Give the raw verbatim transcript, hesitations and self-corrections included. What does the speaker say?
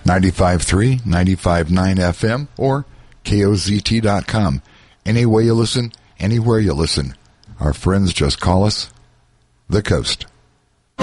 ninety-five point three, ninety-five point nine F M, or K O Z T dot com. Any way you listen, anywhere you listen. Our friends just call us The Coast.